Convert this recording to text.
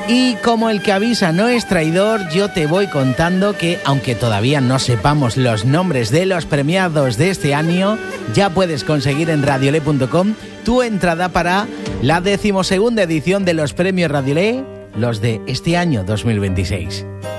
Y como el que avisa no es traidor, yo te voy contando que, aunque todavía no sepamos los nombres de los premiados de este año, ya puedes conseguir en radiolé.com tu entrada para la 12ª edición de los premios Radiolé, los de este año 2026.